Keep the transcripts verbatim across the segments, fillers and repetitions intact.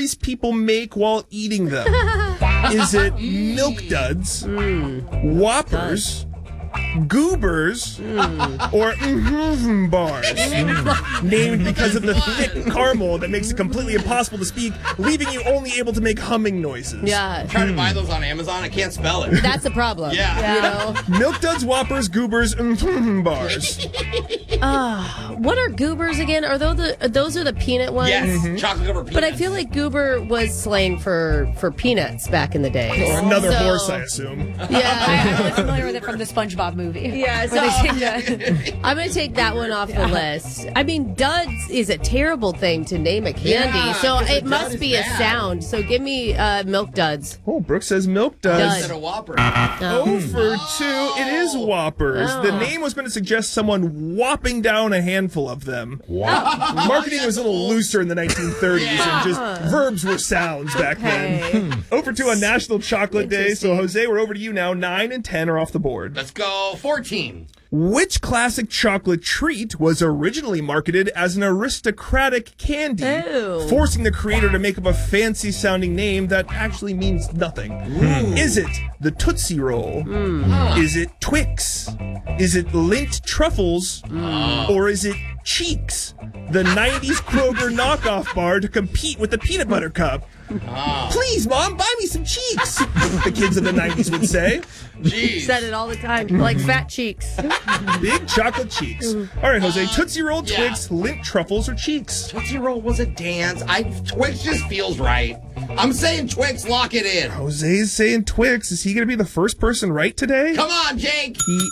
noise people make while eating them? Is it Milk Duds, mm. Whoppers, Goobers, mm. or mm-hmm bars? Mm. Named because of the thick caramel that makes it completely impossible to speak, leaving you only able to make humming noises. Yeah. I'm trying to buy those on Amazon. I can't spell it. That's the problem. Yeah. yeah. You know? Milk Duds, Whoppers, Goobers, mm-hmm bars. Uh, what are Goobers again? Are those the those are the peanut ones? Yes, mm-hmm. chocolate covered peanuts. But I feel like Goober was slang for, for peanuts back in the day. Or another so, horse, I assume. Yeah. I was familiar with it from the SpongeBob movie. Yeah, so I'm going to take that one off the list. I mean, Duds is a terrible thing to name a candy, Yeah, so it a must dud be is a bad. sound. So give me uh, Milk Duds. Oh, Brooke says Milk Duds. Dud. Instead of Whopper. Oh, for two, it is Whoppers. Oh. The name was meant to suggest someone whopping down a handful of them. Wow. Marketing was a little looser in the nineteen thirties, Yeah. and just verbs were sounds back Okay. then. oh for two on National Chocolate Day. So, Jose, we're over to you now. Nine and ten are off the board. Let's go fourteen. Which classic chocolate treat was originally marketed as an aristocratic candy, Ew. forcing the creator to make up a fancy-sounding name that actually means nothing? Ooh. Is it the Tootsie Roll? Mm. Is it Twix? Is it Lindt Truffles? Mm. Or is it Cheeks, the nineties Kroger knockoff bar to compete with the Peanut Butter Cup? Oh. Please, Mom, buy me some Cheeks, the kids of the nineties would say. Jeez. Said it all the time, like fat cheeks. Big chocolate Cheeks. All right, Jose, Tootsie Roll, Yeah. Twix, Lindt Truffles, or Cheeks? Tootsie Roll was a dance. I Twix just feels right. I'm saying Twix, lock it in. Jose's saying Twix. Is he going to be the first person right today? Come on, Jake. He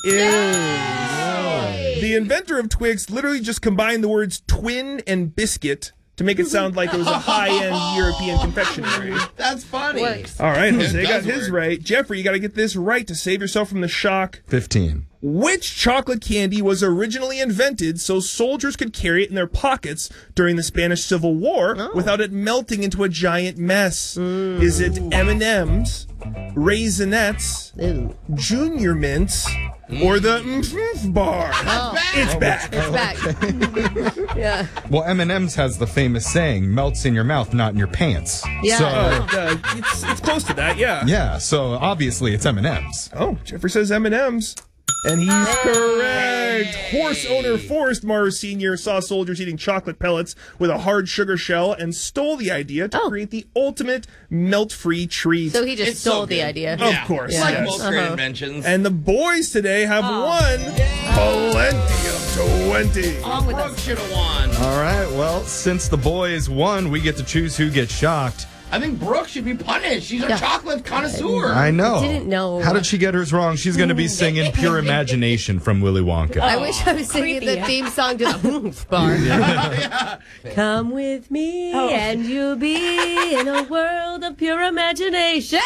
is. The inventor of Twix literally just combined the words twin and biscuit to make it sound like it was a high-end European confectionery. That's funny. Works. All right, It Jose got does his work. right. Jeffrey, you got to get this right to save yourself from the shock. fifteen. Which chocolate candy was originally invented so soldiers could carry it in their pockets during the Spanish Civil War Oh. without it melting into a giant mess? Is it M and M's, Raisinets, Ew. Junior Mints, or the mm bar? Oh. It's back. It's back. Yeah. Well, M and M's has the famous saying, melts in your mouth, not in your pants. Yeah. So, Uh, it's, it's close to that, yeah. yeah, so obviously it's M and M's. Oh, Jeffrey says M and M's. And he's correct. Horse owner Forrest Mars Senior saw soldiers eating chocolate pellets with a hard sugar shell and stole the idea to Oh. create the ultimate melt-free treat. So he just It's so stole the good. idea. Of course, It's like yes. most great Uh-huh. inventions. And the boys today have won plenty of twenty. Along with Brooke us. should have won. All right, well, since the boys won, we get to choose who gets shocked. I think Brooke should be punished. She's a Yeah. chocolate connoisseur. I know. Didn't know. How did she get hers wrong? She's going to be singing Pure Imagination from Willy Wonka. I wish I was singing creepy. the theme song to the bar. Come with me and you'll be in a world of pure imagination.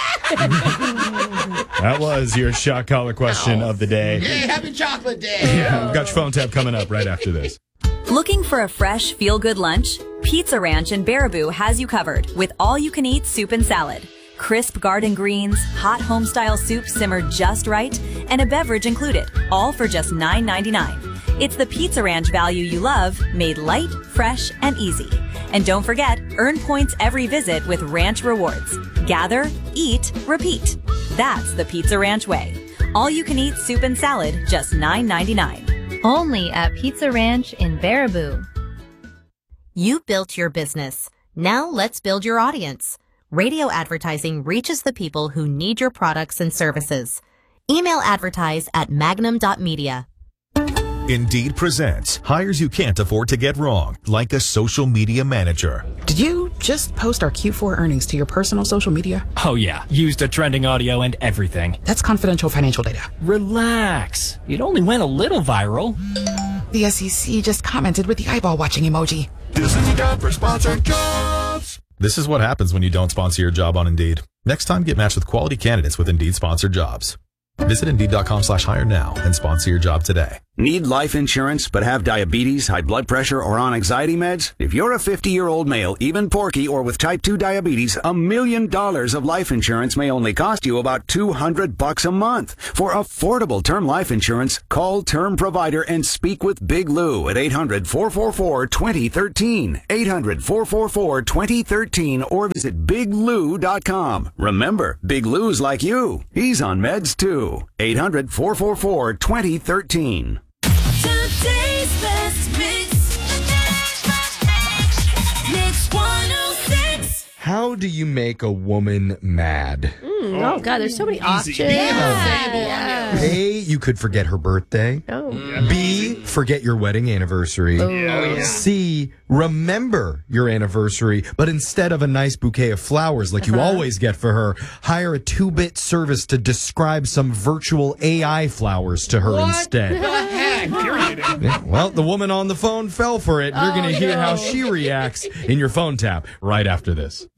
That was your shock collar question of the day. Yay, happy chocolate day. Yeah, we've got your phone tap coming up right after this. Looking for a fresh, feel-good lunch? Pizza Ranch in Baraboo has you covered with all-you-can-eat soup and salad. Crisp garden greens, hot home-style soup simmered just right, and a beverage included, all for just nine ninety-nine. It's the Pizza Ranch value you love, made light, fresh, and easy. And don't forget, earn points every visit with Ranch Rewards. Gather, eat, repeat. That's the Pizza Ranch way. All-you-can-eat soup and salad, just nine ninety-nine. Only at Pizza Ranch in Baraboo. You built your business. Now let's build your audience. Radio advertising reaches the people who need your products and services. Email advertise at magnum dot media. Indeed presents hires you can't afford to get wrong, like a social media manager. Did you just post our Q four earnings to your personal social media? Oh yeah, used a trending audio and everything. That's confidential financial data. Relax. It only went a little viral. The S E C just commented with the eyeball watching emoji. This is time for sponsored jobs. This is what happens when you don't sponsor your job on Indeed. Next time, get matched with quality candidates with Indeed sponsored jobs. Visit Indeed dot com slash hire now and sponsor your job today. Need life insurance but have diabetes, high blood pressure, or on anxiety meds? If you're a fifty-year-old male, even porky, or with type two diabetes, a million dollars of life insurance may only cost you about two hundred bucks a month. For affordable term life insurance, call Term Provider and speak with Big Lou at eight hundred, four four four, two zero one three, eight hundred, four four four, two zero one three, or visit big lou dot com. Remember, Big Lou's like you. He's on meds too. eight hundred, four four four, two zero one three. Today's best mix. Mix one oh six. How do you make a woman mad? Mm, oh, God, there's so many options. Yeah. A, you could forget her birthday. Oh. B, forget your wedding anniversary. Oh, yeah. C, remember your anniversary, but instead of a nice bouquet of flowers like you Uh-huh. always get for her, hire a two-bit service to describe some virtual A I flowers to her instead. Yeah, well, the woman on the phone fell for it. You're Oh, going to hear no. how she reacts in your phone tap right after this.